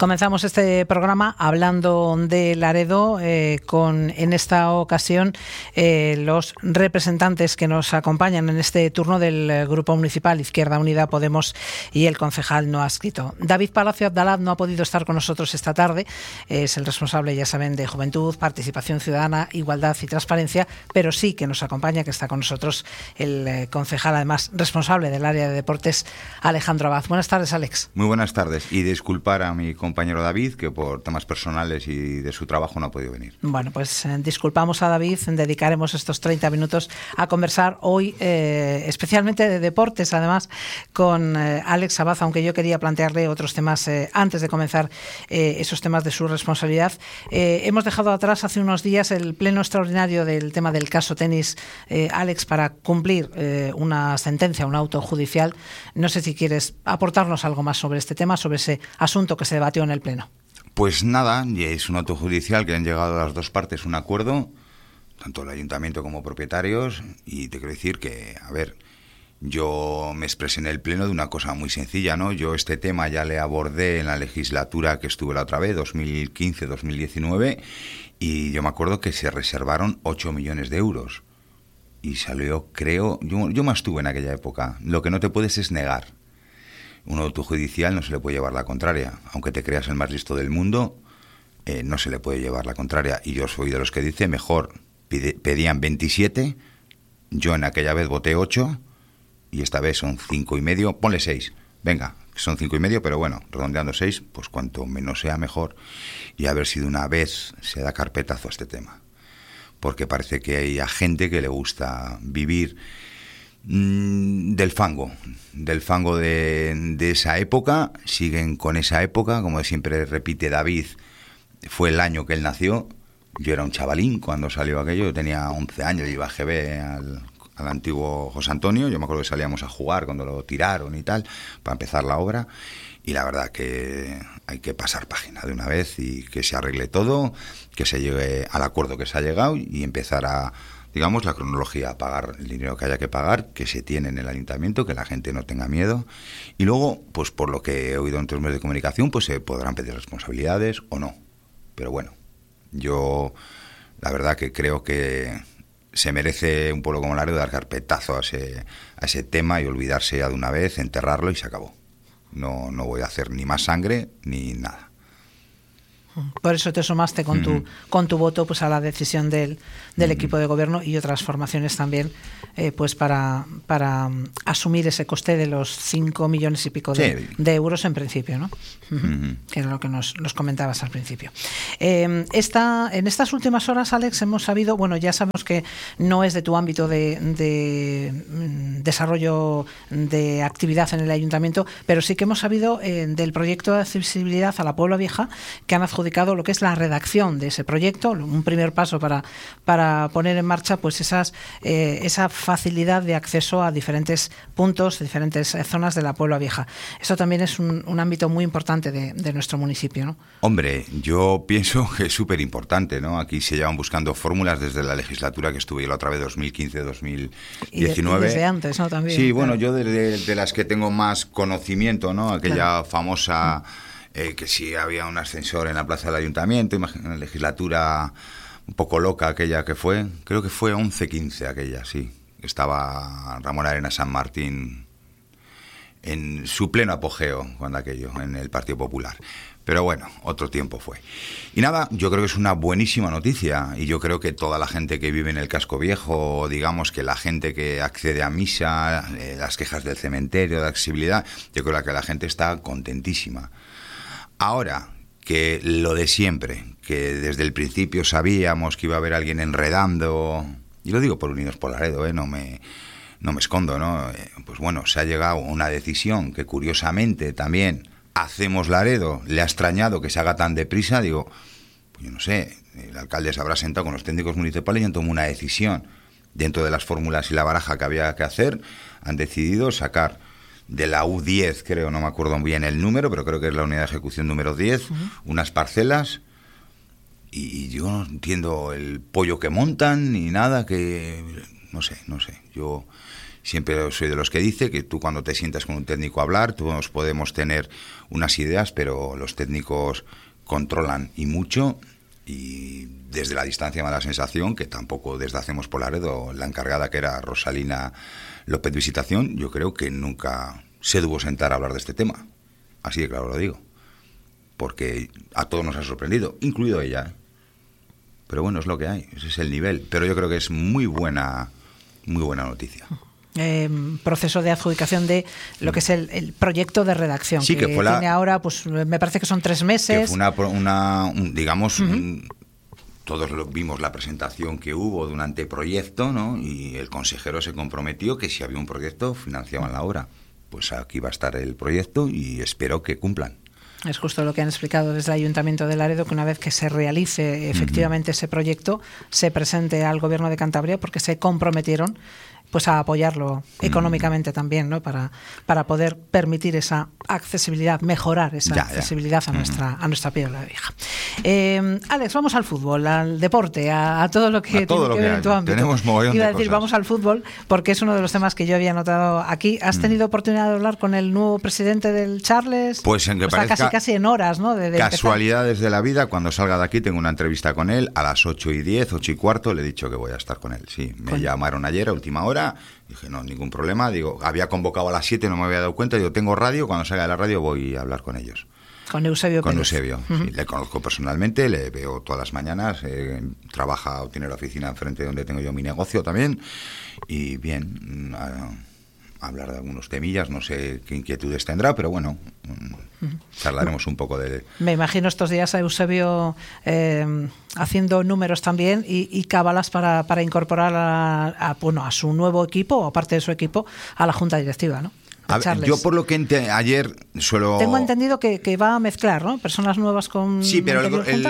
Comenzamos este programa hablando de Laredo con, en esta ocasión, los representantes que nos acompañan en este turno del Grupo Municipal Izquierda Unida Podemos y el concejal no adscrito. David Palacio Abdalá no ha podido estar con nosotros esta tarde, es el responsable, ya saben, de Juventud, Participación Ciudadana, Igualdad y Transparencia, pero sí que nos acompaña, que está con nosotros el concejal, además responsable del área de deportes, Alejandro Abad. Buenas tardes, Alex. Muy buenas tardes, y disculpar a mi compañero David, que por temas personales y de su trabajo no ha podido venir. Bueno, pues disculpamos a David, dedicaremos estos 30 minutos a conversar hoy, especialmente de deportes, además, con Alex Abad, aunque yo quería plantearle otros temas antes de comenzar esos temas de su responsabilidad. Hemos dejado atrás hace unos días el pleno extraordinario del tema del caso tenis, Alex, para cumplir una sentencia, un auto judicial. No sé si quieres aportarnos algo más sobre este tema, sobre ese asunto que se debatió en el Pleno. Pues nada, es un auto judicial que han llegado a las dos partes un acuerdo, tanto el ayuntamiento como propietarios, y te quiero decir que, a ver, yo me expresé en el Pleno de una cosa muy sencilla, ¿no? Yo este tema ya le abordé en la legislatura que estuve la otra vez, 2015-2019, y yo me acuerdo que se reservaron 8 millones de euros. Y salió, creo, yo me abstuve en aquella época. Lo que no te puedes es negar. Un auto judicial no se le puede llevar la contraria. Aunque te creas el más listo del mundo, no se le puede llevar la contraria. Y yo soy de los que dice, mejor pedían 27, yo en aquella vez voté 8, y esta vez son 5,5, ponle 6. Venga, son 5,5, pero bueno, redondeando 6, pues cuanto menos sea mejor. Y a ver si de una vez se da carpetazo a este tema. Porque parece que hay a gente que le gusta vivir del fango de esa época, siguen con esa época, como siempre repite David, fue el año que él nació, yo era un chavalín cuando salió aquello, yo tenía 11 años, iba a GB al antiguo José Antonio, yo me acuerdo que salíamos a jugar cuando lo tiraron y tal, para empezar la obra, y la verdad que hay que pasar página de una vez y que se arregle todo, que se llegue al acuerdo que se ha llegado y empezar a, digamos, la cronología, a pagar el dinero que haya que pagar, que se tiene en el ayuntamiento, que la gente no tenga miedo. Y luego, pues por lo que he oído en otros medios de comunicación, pues se podrán pedir responsabilidades o no. Pero bueno, yo la verdad que creo que se merece un pueblo como Laredo dar carpetazo a ese tema y olvidarse ya de una vez, enterrarlo y se acabó. No voy a hacer ni más sangre ni nada. Por eso te sumaste con tu voto pues a la decisión del equipo de gobierno y otras formaciones también, pues para asumir ese coste de los 5 millones y pico de euros en principio, ¿no? Que era lo que nos comentabas al principio. En estas últimas horas, Alex, hemos sabido, bueno, ya sabemos que no es de tu ámbito de desarrollo de actividad en el ayuntamiento, pero sí que hemos sabido del proyecto de accesibilidad a la Puebla Vieja, que han adjudicado lo que es la redacción de ese proyecto, un primer paso para poner en marcha pues esa facilidad de acceso a diferentes puntos, diferentes zonas de la Puebla Vieja. Eso también es un ámbito muy importante de nuestro municipio, ¿no? Hombre, yo pienso que es súper importante, ¿no? Aquí se llevan buscando fórmulas desde la legislatura que estuve yo la otra vez, 2015-2019. Y desde antes, ¿no? También. Sí, bueno, yo de las que tengo más conocimiento, ¿no? Aquella famosa... que sí había un ascensor en la plaza del ayuntamiento, imagino, la legislatura un poco loca aquella que fue, creo que fue 11-15 aquella, sí. Estaba Ramón Arenas San Martín en su pleno apogeo cuando aquello, en el Partido Popular. Pero bueno, otro tiempo fue. Y nada, yo creo que es una buenísima noticia, y yo creo que toda la gente que vive en el casco viejo, digamos que la gente que accede a misa, las quejas del cementerio, de accesibilidad, yo creo que la gente está contentísima. Ahora, que lo de siempre, que desde el principio sabíamos que iba a haber alguien enredando, y lo digo por Unidos por Laredo, no me escondo, ¿no? Pues bueno, se ha llegado a una decisión que curiosamente también hacemos Laredo, le ha extrañado que se haga tan deprisa, digo, pues yo no sé, el alcalde se habrá sentado con los técnicos municipales y han tomado una decisión. Dentro de las fórmulas y la baraja que había que hacer, han decidido sacar de la U10, creo, no me acuerdo bien el número, pero creo que es la unidad de ejecución número 10, unas parcelas, y yo no entiendo el pollo que montan ni nada, que no sé, yo siempre soy de los que dice que tú cuando te sientas con un técnico a hablar, todos podemos tener unas ideas, pero los técnicos controlan y mucho, y desde la distancia me da la sensación que tampoco desde Hacemos por Laredo, la encargada que era Rosalina López Visitación, yo creo que nunca se tuvo sentar a hablar de este tema. Así de claro lo digo. Porque a todos nos ha sorprendido, incluido ella, ¿eh? Pero bueno, es lo que hay, ese es el nivel. Pero yo creo que es muy buena noticia. Proceso de adjudicación de lo que es el proyecto de redacción, sí, que fue tiene ahora, pues me parece que son 3 meses. Que fue digamos, todos vimos la presentación que hubo de un anteproyecto, ¿no? Y el consejero se comprometió que si había un proyecto financiaban la obra. Pues aquí va a estar el proyecto y espero que cumplan. Es justo lo que han explicado desde el Ayuntamiento de Laredo, que una vez que se realice efectivamente ese proyecto, se presente al Gobierno de Cantabria, porque se comprometieron pues a apoyarlo económicamente también, ¿no? Para poder permitir esa accesibilidad, mejorar esa accesibilidad a nuestra Piedra Vieja. Alex, vamos al fútbol, al deporte, a todo lo que tiene que ver en tu ámbito. Tenemos mogollón Iba a de decir, cosas. vamos al fútbol, porque es uno de los temas que yo había notado aquí. ¿Has tenido oportunidad de hablar con el nuevo presidente del Charles? Pues en que parezca casi en horas, ¿no? De casualidades de la vida, cuando salga de aquí tengo una entrevista con él a las 8:10, 8:15, le he dicho que voy a estar con él. Sí, me llamaron ayer a última hora. Dije, no, ningún problema. Digo, había convocado a las 7, no me había dado cuenta. Digo, tengo radio, cuando salga de la radio voy a hablar con ellos. Con Eusebio Pérez. Con Eusebio, sí, le conozco personalmente, le veo todas las mañanas, trabaja o tiene la oficina enfrente donde tengo yo mi negocio también. Y bien, hablar de algunos temillas, no sé qué inquietudes tendrá, pero bueno, charlaremos un poco de... Me imagino estos días a Eusebio haciendo números también y cábalas para incorporar a su nuevo equipo, o aparte de su equipo, a la Junta Directiva, ¿no? Yo por lo que ayer suelo... Tengo entendido que va a mezclar, ¿no? Personas nuevas con... Sí, pero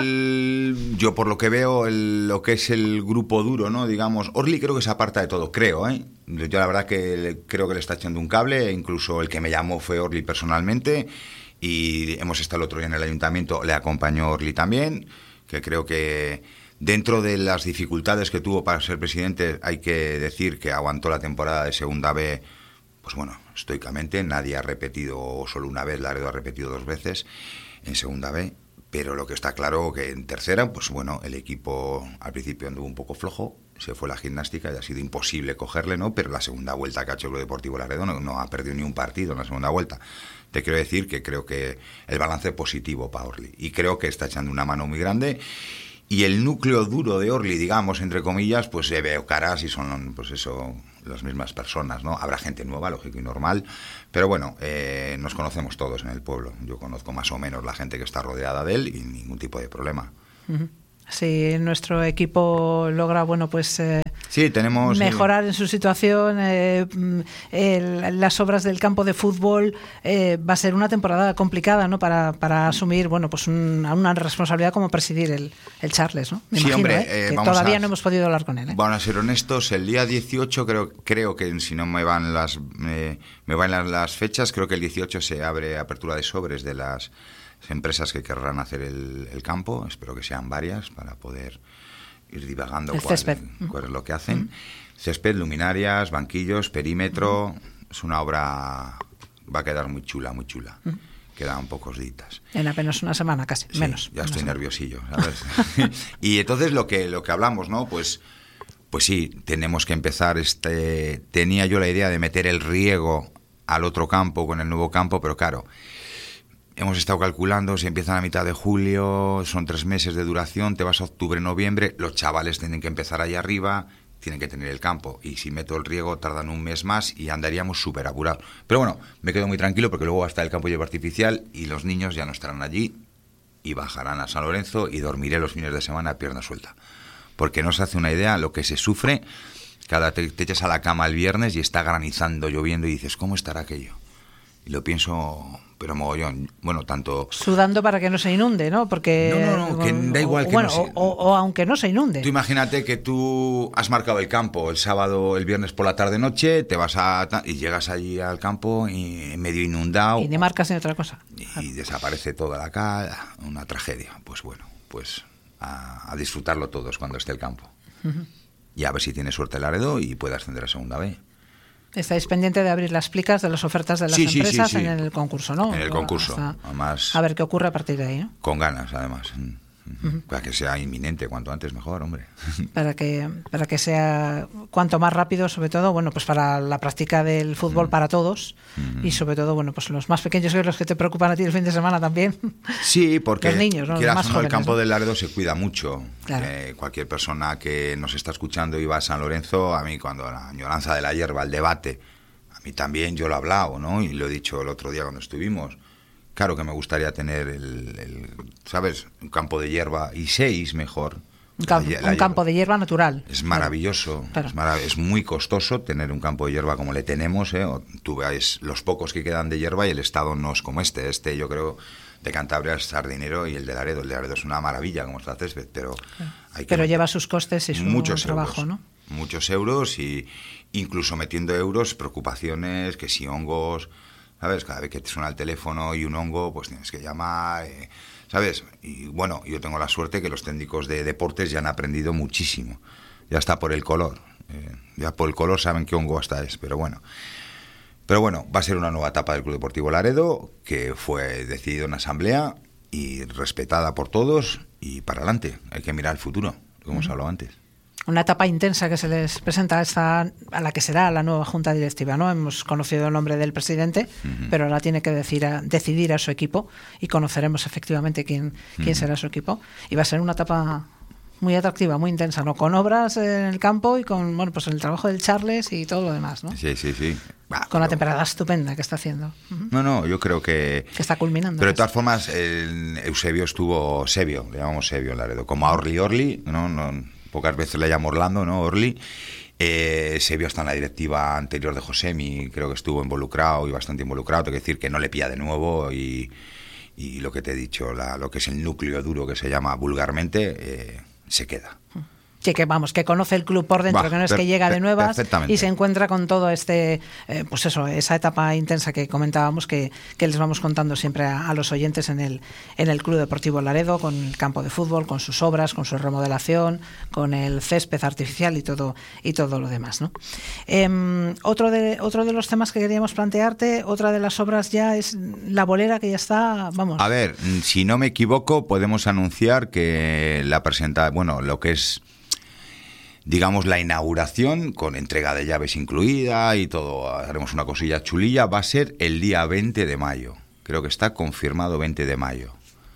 yo por lo que veo, lo que es el grupo duro, ¿no? Digamos, Orly creo que se aparta de todo, creo, ¿eh? Yo la verdad que creo que le está echando un cable, incluso el que me llamó fue Orly personalmente, y hemos estado el otro día en el ayuntamiento, le acompañó Orly también, que creo que dentro de las dificultades que tuvo para ser presidente, hay que decir que aguantó la temporada de Segunda B, pues bueno, estoicamente. Nadie ha repetido solo una vez, Laredo ha repetido 2 veces en Segunda B, pero lo que está claro que en tercera, pues bueno, el equipo al principio anduvo un poco flojo, se fue la gimnástica y ha sido imposible cogerle, ¿no? Pero la segunda vuelta que ha hecho el Club Deportivo Laredo no ha perdido ni un partido en la segunda vuelta. Te quiero decir que creo que el balance es positivo para Orly y creo que está echando una mano muy grande. Y el núcleo duro de Orly, digamos, entre comillas, pues se ve caras y son, pues eso, las mismas personas, ¿no? Habrá gente nueva, lógico y normal, pero bueno, nos conocemos todos en el pueblo. Yo conozco más o menos la gente que está rodeada de él y ningún tipo de problema. Si nuestro equipo logra, bueno, pues sí, tenemos mejorar en su situación, las obras del campo de fútbol, va a ser una temporada complicada, ¿no? Para asumir, bueno, pues una responsabilidad como presidir el Charles, ¿no? Me imagino, hombre, que todavía no hemos podido hablar con él. Vamos a ser honestos, el día 18 creo que si no me van las fechas, creo que el 18 se abre apertura de sobres de las empresas que querrán hacer el campo. Espero que sean varias para poder ir divagando cuál es lo que hacen. Césped, luminarias, banquillos, perímetro. Es una obra, va a quedar muy chula, muy chula. Quedan pocos días. En apenas una semana, casi, sí, menos. Ya estoy nerviosillo, ¿sabes? Y entonces lo que hablamos, ¿no? Pues sí, tenemos que empezar. Tenía yo la idea de meter el riego al otro campo con el nuevo campo, pero claro, hemos estado calculando, si empiezan a mitad de julio, son 3 meses de duración, te vas a octubre, noviembre, los chavales tienen que empezar ahí arriba, tienen que tener el campo, y si meto el riego tardan un mes más y andaríamos súper apurados. Pero bueno, me quedo muy tranquilo porque luego va a estar el campo de hierba artificial y los niños ya no estarán allí y bajarán a San Lorenzo y dormiré los fines de semana a pierna suelta. Porque no se hace una idea lo que se sufre, te echas a la cama el viernes y está granizando, lloviendo y dices, ¿cómo estará aquello? Y lo pienso, pero mogollón, bueno, tanto... Sudando para que no se inunde, ¿no? Porque... No, que da igual que bueno, no se... o aunque no se inunde. Tú imagínate que tú has marcado el campo el sábado, el viernes por la tarde-noche, te vas y llegas allí al campo y medio inundado... Y ni marcas ni otra cosa. Y desaparece toda la calle, una tragedia. Pues bueno, pues a disfrutarlo todos cuando esté el campo. Y a ver si tiene suerte el Laredo y puede ascender a Segunda B. Estáis pendiente de abrir las plicas de las ofertas de las empresas en el concurso, ¿no? En el concurso. Además, a ver qué ocurre a partir de ahí, ¿no? Con ganas, además. Para que sea inminente, cuanto antes mejor, hombre. Para que sea cuanto más rápido, sobre todo, bueno, pues para la práctica del fútbol para todos y sobre todo, bueno, pues los más pequeños que los que te preocupan a ti el fin de semana también. Sí, porque los niños, ¿no? Quieras Los más o no, jóvenes, el campo ¿no? del Laredo se cuida mucho. Claro. Cualquier persona que nos está escuchando y va a San Lorenzo, a mí cuando la añoranza de la hierba, el debate, a mí también yo lo he hablado, ¿no? Y lo he dicho el otro día cuando estuvimos. Claro que me gustaría tener ¿sabes? Un campo de hierba y 6 mejor. Un campo de hierba natural. Es maravilloso. Claro. Es muy costoso tener un campo de hierba como le tenemos. Tú ves los pocos que quedan de hierba y el estado no es como este. Este, yo creo, de Cantabria es Sardinero y el de Laredo. El de Laredo es una maravilla como está césped, pero hay que pero lleva sus costes y su trabajo, euros, ¿no? Muchos euros y incluso metiendo euros, preocupaciones, que si hongos... ¿Sabes? Cada vez que te suena el teléfono y un hongo, pues tienes que llamar, ¿sabes? Y bueno, yo tengo la suerte que los técnicos de deportes ya han aprendido muchísimo. Ya está por el color. Ya por el color saben qué hongo hasta es, pero bueno. Pero bueno, va a ser una nueva etapa del Club Deportivo Laredo, que fue decidida en asamblea y respetada por todos y para adelante. Hay que mirar el futuro, como hemos hablado antes. Una etapa intensa que se les presenta a la que será la nueva junta directiva, ¿no? Hemos conocido el nombre del presidente, pero ahora tiene que decidir a su equipo y conoceremos efectivamente quién será su equipo. Y va a ser una etapa muy atractiva, muy intensa, ¿no? Con obras en el campo y con, bueno, pues el trabajo del Charles y todo lo demás, ¿no? Sí. Con la temporada estupenda que está haciendo. No, yo creo que está culminando. Pero de todas formas, Eusebio estuvo, Sebio, le llamamos Sebio en Laredo, como a Orli, ¿no? Pocas veces le llamo Orlando, ¿no? Orli. Sebio está en la directiva anterior de Josemi, creo que estuvo involucrado y bastante involucrado. Tengo que decir que no le pilla de nuevo y lo que te he dicho, lo que es el núcleo duro que se llama vulgarmente, se queda. Sí, que vamos, que conoce el club por dentro, que no es que llega de nuevas y se encuentra con todo pues eso, esa etapa intensa que comentábamos que les vamos contando siempre a los oyentes en el Club Deportivo Laredo, con el campo de fútbol, con sus obras, con su remodelación, con el césped artificial y todo lo demás, ¿no? Otro de los temas que queríamos plantearte, otra de las obras ya es la bolera que ya está, vamos. A ver, si no me equivoco, podemos anunciar que lo que es, digamos, la inauguración con entrega de llaves incluida y todo, haremos una cosilla chulilla, va a ser el día 20 de mayo. Creo que está confirmado 20 de mayo.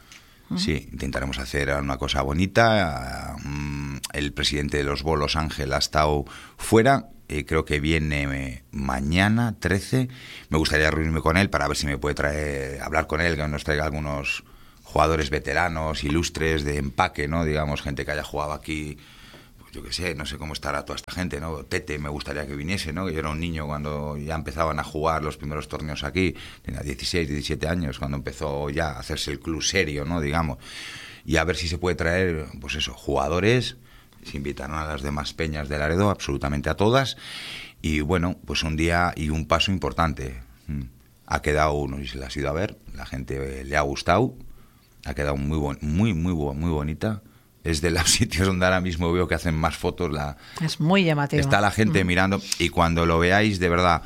Sí, intentaremos hacer una cosa bonita. El presidente de los bolos, Ángel, ha estado fuera. Creo que viene mañana, 13. Me gustaría reunirme con él para ver si me puede hablar con él, que nos traiga algunos jugadores veteranos, ilustres, de empaque, ¿no? Digamos, gente que haya jugado aquí. Yo qué sé, no sé cómo estará toda esta gente, ¿no? Tete me gustaría que viniese, ¿no? Yo era un niño cuando ya empezaban a jugar los primeros torneos aquí, tenía 16, 17 años, cuando empezó ya a hacerse el club serio, ¿no? Digamos. Y a ver si se puede traer, pues eso, jugadores, se invitaron a las demás peñas de Laredo, absolutamente a todas, y bueno, pues un día y un paso importante. Ha quedado uno, y se la has ido a ver, la gente le ha gustado, ha quedado muy bonita. Es de los sitios donde ahora mismo veo que hacen más fotos. Es muy llamativo. Está la gente mirando y cuando lo veáis, de verdad,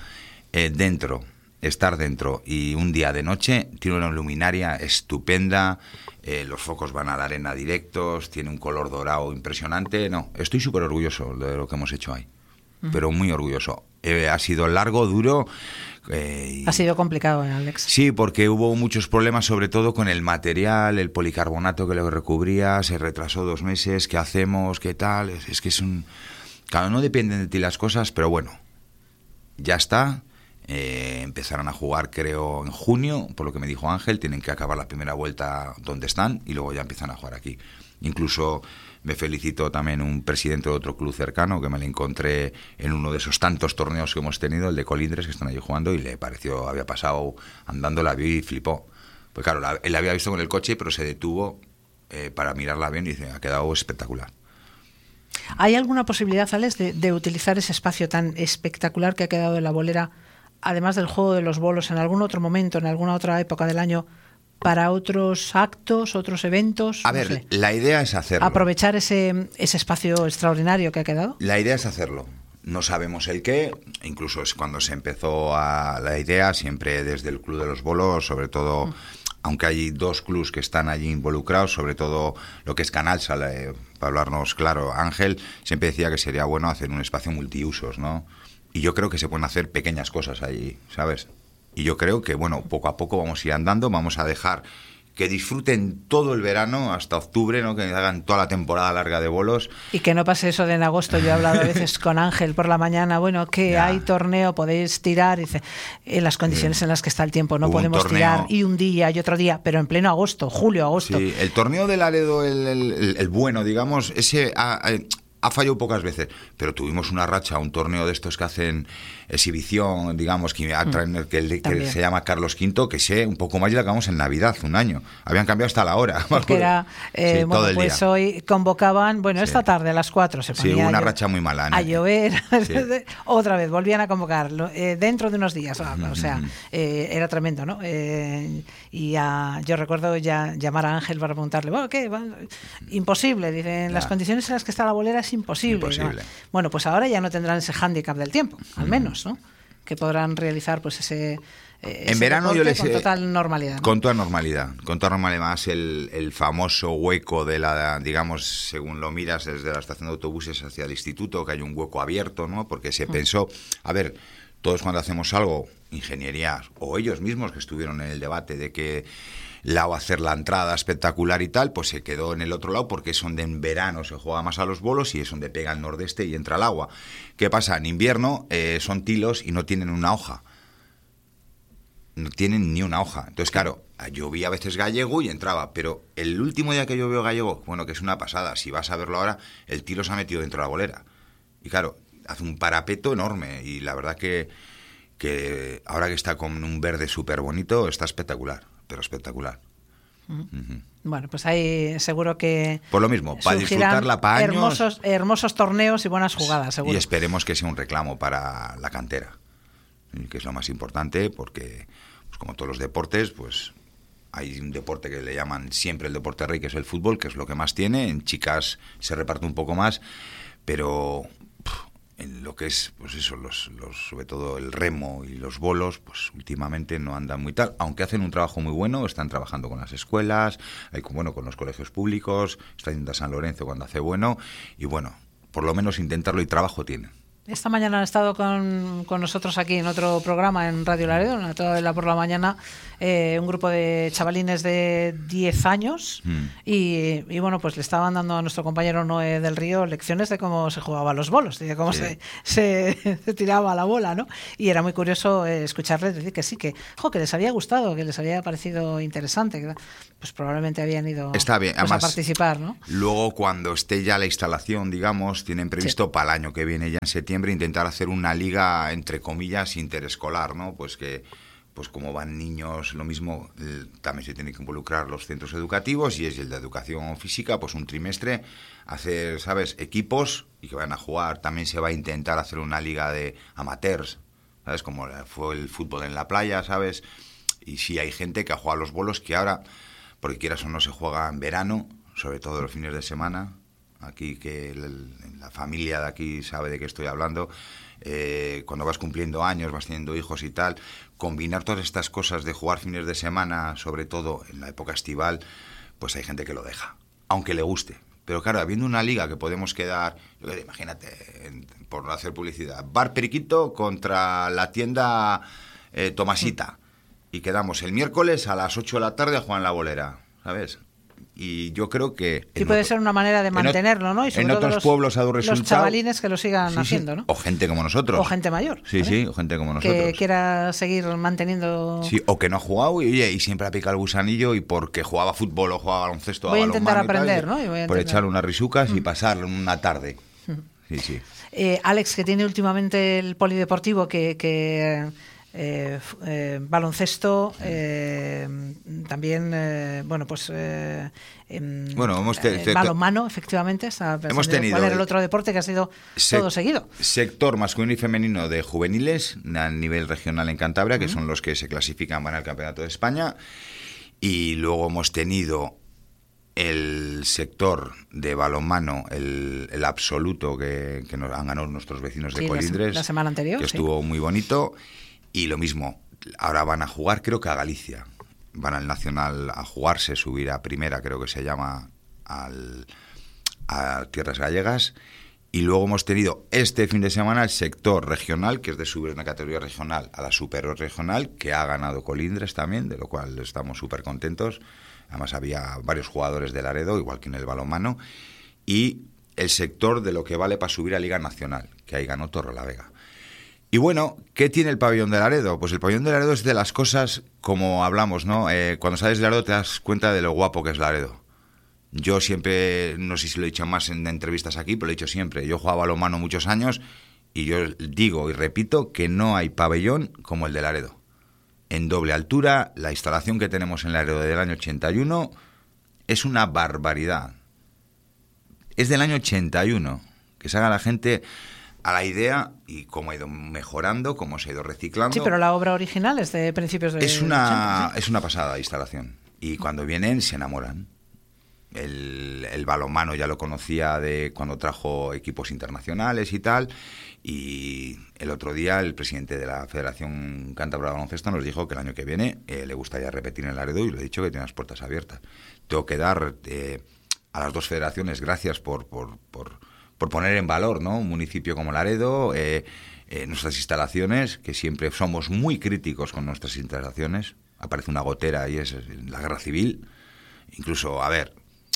estar dentro y un día de noche, tiene una luminaria estupenda, los focos van a la arena directos, tiene un color dorado impresionante. No, estoy súper orgulloso de lo que hemos hecho ahí, pero muy orgulloso. Ha sido largo, duro. Ha sido complicado, Alex. Sí, porque hubo muchos problemas, sobre todo con el material, el policarbonato que lo recubría, se retrasó 2 meses, ¿qué hacemos? ¿Qué tal? Es que claro, no dependen de ti las cosas, pero bueno, ya está. Empezarán a jugar, creo, en junio, por lo que me dijo Ángel, tienen que acabar la primera vuelta donde están y luego ya empiezan a jugar aquí. Incluso me felicitó también un presidente de otro club cercano que me lo encontré en uno de esos tantos torneos que hemos tenido, el de Colindres, que están allí jugando, y le pareció, había pasado andando, la vio y flipó. Pues claro, él la había visto con el coche, pero se detuvo para mirarla bien y dice, ha quedado espectacular. ¿Hay alguna posibilidad, Alex, de utilizar ese espacio tan espectacular que ha quedado en la bolera, además del juego de los bolos, en algún otro momento, en alguna otra época del año, para otros actos, otros eventos? A ver, la idea es hacerlo. Aprovechar ese espacio extraordinario que ha quedado. La idea es hacerlo. no sabemos el qué, incluso es cuando se empezó la idea, siempre desde el Club de los Bolos, sobre todo, aunque hay 2 clubs que están allí involucrados, sobre todo lo que es Canalsa, para hablarnos claro, Ángel, siempre decía que sería bueno hacer un espacio multiusos, ¿no? Y yo creo que se pueden hacer pequeñas cosas allí, ¿sabes? Y yo creo que, bueno, poco a poco vamos a ir andando, vamos a dejar que disfruten todo el verano hasta octubre, ¿no? Que hagan toda la temporada larga de bolos. Y que no pase eso de en agosto. Yo he hablado a veces con Ángel por la mañana, bueno, que Ya. hay torneo, podéis tirar, y dice, en las condiciones en las que está el tiempo no Hubo un podemos torneo. tirar, y un día y otro día, pero en pleno agosto, julio, agosto. Sí, el torneo de Laredo, el bueno, digamos, ese ha fallado pocas veces, pero tuvimos una racha, un torneo de estos que hacen exhibición, digamos, que se llama Carlos V, que sé un poco más y la acabamos en Navidad, un año. Habían cambiado hasta la hora. Porque era, sí, bueno, pues día. Hoy convocaban, bueno, Sí. esta tarde a las 4 se ponía Sí, hubo una racha muy mala, ¿no? a llover, Sí. otra vez, volvían a convocar dentro de unos días, o sea, era tremendo, ¿no? Yo recuerdo ya llamar a Ángel para preguntarle, bueno, ¿qué? Imposible, dicen, las condiciones en las que está la bolera es imposible. Imposible. Bueno, pues ahora ya no tendrán ese hándicap del tiempo, al menos, ¿no? Que podrán realizar pues ese en verano yo les con total normalidad, ¿no? Con toda normalidad, más el famoso hueco de la, digamos, según lo miras desde la estación de autobuses hacia el instituto, que hay un hueco abierto, ¿no? Porque se pensó, a ver, todos cuando hacemos algo, ingenierías o ellos mismos que estuvieron en el debate de que lado hacer la entrada espectacular y tal, pues se quedó en el otro lado porque es donde en verano se juega más a los bolos y es donde pega el nordeste y entra el agua. ¿Qué pasa? En invierno son tilos y no tienen una hoja. No tienen ni una hoja. Entonces, claro, llovía a veces Gallego y entraba, pero el último día que llovió Gallego, bueno, que es una pasada, si vas a verlo ahora, el tilo se ha metido dentro de la bolera. Y claro, hace un parapeto enorme y la verdad que ahora que está con un verde súper bonito, está espectacular, pero espectacular. Bueno, pues ahí seguro que por lo mismo, para disfrutarla para años, hermosos torneos y buenas jugadas, seguro. Y esperemos que sea un reclamo para la cantera, que es lo más importante, porque pues como todos los deportes, pues hay un deporte que le llaman siempre el deporte rey, que es el fútbol, que es lo que más tiene. En chicas se reparte un poco más, pero en lo que es, pues eso, sobre todo el remo y los bolos, pues últimamente no andan muy tal, aunque hacen un trabajo muy bueno, están trabajando con las escuelas, con los colegios públicos, está yendo a San Lorenzo cuando hace bueno, y bueno, por lo menos intentarlo y trabajo tienen. Esta mañana han estado con nosotros aquí en otro programa en Radio Laredo, en la toda la por la mañana, un grupo de chavalines de 10 años y bueno, pues le estaban dando a nuestro compañero Noé del Río lecciones de cómo se jugaban los bolos, de cómo se tiraba la bola, ¿no? Y era muy curioso escucharles decir que sí, que les había gustado, que les había parecido interesante, que pues probablemente habían ido Está bien. Pues Además, a participar, ¿no? Luego cuando esté ya la instalación, digamos, tienen previsto para el año que viene, ya en septiembre, intentar hacer una liga, entre comillas, interescolar, ¿no? Pues que, pues como van niños, lo mismo, también se tienen que involucrar los centros educativos y es el de educación física, pues un trimestre, hacer, ¿sabes?, equipos y que van a jugar. También se va a intentar hacer una liga de amateurs, ¿sabes?, como fue el fútbol en la playa, ¿sabes? Y sí hay gente que ha jugado a los bolos que ahora, porque quieras o no, se juega en verano, sobre todo los fines de semana. Aquí que la familia de aquí sabe de qué estoy hablando. Cuando vas cumpliendo años, vas teniendo hijos y tal, combinar todas estas cosas de jugar fines de semana, sobre todo en la época estival, pues hay gente que lo deja, aunque le guste. Pero claro, habiendo una liga que podemos quedar, imagínate, por no hacer publicidad, Bar Periquito contra la tienda Tomasita, y quedamos el miércoles a las 8 de la tarde a jugar en la bolera, ¿sabes? Y yo creo que... Sí, puede ser una manera de mantenerlo, ¿no? Y sobre en todo otros pueblos ha dado resultado. Los chavalines que lo sigan haciendo, ¿no? O gente como nosotros. O gente mayor. Sí, sí, o gente como nosotros. Que quiera seguir manteniendo... Sí, o que no ha jugado y siempre ha picado el gusanillo y porque jugaba fútbol o jugaba baloncesto voy a intentar balonmano aprender, y tal, ¿no? por echar unas risucas y pasar una tarde. Sí, sí. Alex, que tiene últimamente el polideportivo que baloncesto, también, bueno, pues balonmano, efectivamente. Hemos tenido ¿Cuál era el otro deporte que ha sido todo seguido? Sector masculino y femenino de juveniles a nivel regional en Cantabria, que son los que se clasifican, van al Campeonato de España. Y luego hemos tenido el sector de balonmano, el absoluto que nos han ganado nuestros vecinos de Colindres, la semana anterior, que estuvo muy bonito, y lo mismo, ahora van a jugar creo que a Galicia, van al Nacional a jugarse, subir a primera, creo que se llama, a Tierras Gallegas. Y luego hemos tenido este fin de semana el sector regional, que es de subir una categoría regional a la superior regional, que ha ganado Colindres también, de lo cual estamos súper contentos. Además había varios jugadores de Laredo, igual que en el balonmano. Y el sector de lo que vale para subir a Liga Nacional, que ahí ganó Torrelavega. Y bueno, ¿qué tiene el pabellón de Laredo? Pues el pabellón de Laredo es de las cosas, como hablamos, ¿no? Cuando sales de Laredo te das cuenta de lo guapo que es Laredo. Yo siempre, no sé si lo he dicho más en entrevistas aquí, pero lo he dicho siempre. Yo jugaba balonmano muchos años y yo digo y repito que no hay pabellón como el de Laredo. En doble altura, la instalación que tenemos en Laredo del año 81 es una barbaridad. Es del año 81. Que se haga la gente a la idea y cómo ha ido mejorando, cómo se ha ido reciclando. Sí, pero la obra original es de principios de 80, ¿sí? Es una pasada instalación. Y cuando vienen se enamoran. El balonmano ya lo conocía de cuando trajo equipos internacionales y tal, y el otro día el presidente de la Federación Cántabra de Baloncesto nos dijo que el año que viene le gustaría repetir en Laredo, y le he dicho que tiene las puertas abiertas. Tengo que dar a las dos federaciones gracias por poner en valor, ¿no?, un municipio como Laredo, nuestras instalaciones, que siempre somos muy críticos con nuestras instalaciones. Aparece una gotera y es la guerra civil. Incluso, a ver,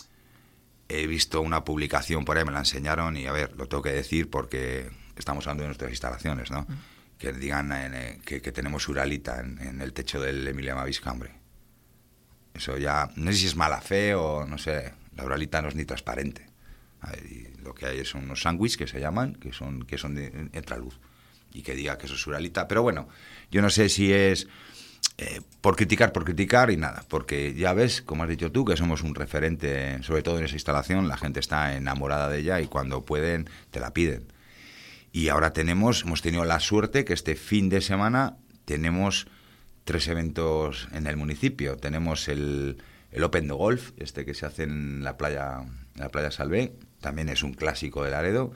he visto una publicación por ahí, me la enseñaron, y a ver, lo tengo que decir porque estamos hablando de nuestras instalaciones, ¿no? Que digan que tenemos uralita en el techo del Emilia Maviscambre. Eso ya, no sé si es mala fe o no sé, la uralita no es ni transparente. A ver, y lo que hay son unos sándwiches que se llaman, que son de entraluz, y que diga que eso es uralita. Pero bueno, yo no sé si es por criticar y nada, porque ya ves, como has dicho tú, que somos un referente, sobre todo en esa instalación, la gente está enamorada de ella y cuando pueden te la piden. Y ahora hemos tenido la suerte que este fin de semana tenemos 3 eventos en el municipio. Tenemos el Open de Golf, que se hace en la playa Salvé, también es un clásico de Laredo.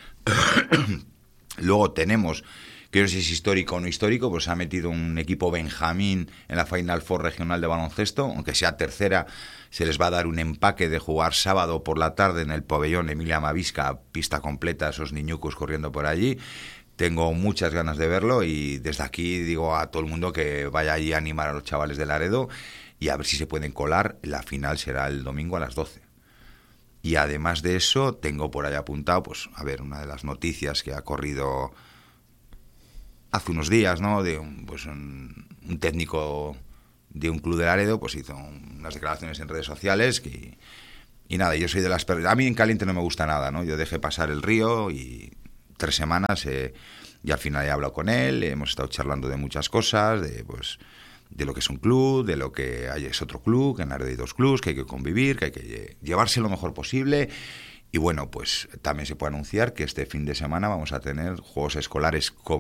Luego tenemos, que no sé si es histórico o no histórico, pues se ha metido un equipo Benjamín en la Final Four regional de baloncesto, aunque sea tercera, se les va a dar un empaque de jugar sábado por la tarde en el pabellón Emilia Mavisca, pista completa, esos niñucos corriendo por allí. Tengo muchas ganas de verlo y desde aquí digo a todo el mundo que vaya allí a animar a los chavales de Laredo y a ver si se pueden colar. La final será el domingo a las 12. Y además de eso, tengo por ahí apuntado, pues, a ver, una de las noticias que ha corrido hace unos días, ¿no?, de un técnico de un club de Laredo, pues hizo unas declaraciones en redes sociales y nada, yo soy de las personas, a mí en caliente no me gusta nada, ¿no? Yo dejé pasar el río y 3 semanas y al final he hablado con él, hemos estado charlando de muchas cosas, de lo que es un club, de lo que es otro club, que en Laredo hay 2 clubes, que hay que convivir, que hay que llevarse lo mejor posible. Y bueno, pues también se puede anunciar que este fin de semana vamos a tener juegos escolares